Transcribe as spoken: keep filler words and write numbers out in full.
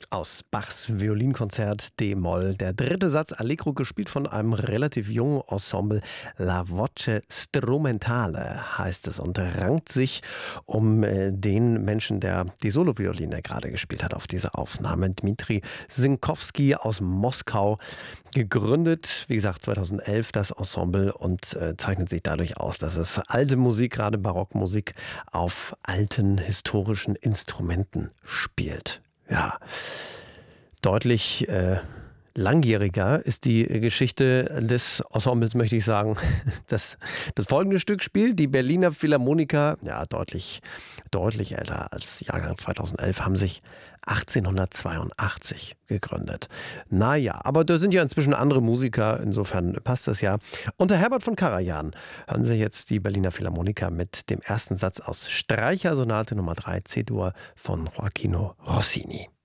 Aus Bachs Violinkonzert D-Moll. Der dritte Satz Allegro, gespielt von einem relativ jungen Ensemble. La Voce Strumentale heißt es und rankt sich um äh, den Menschen, der die Solovioline gerade gespielt hat auf dieser Aufnahme. Dmitri Sinkowski aus Moskau. Gegründet, wie gesagt, zweitausendelf das Ensemble und äh, zeichnet sich dadurch aus, dass es alte Musik, gerade Barockmusik, auf alten historischen Instrumenten spielt. Ja, deutlich äh, langjähriger ist die Geschichte des Ensembles, möchte ich sagen. Das, das folgende Stück spielt die Berliner Philharmoniker, ja, deutlich, deutlich älter als Jahrgang zweitausendelf, haben sich achtzehnhundertzweiundachtzig gegründet. Naja, aber da sind ja inzwischen andere Musiker, insofern passt das ja. Unter Herbert von Karajan hören Sie jetzt die Berliner Philharmoniker mit dem ersten Satz aus Streichersonate Nummer drei C-Dur von Joachino Rossini.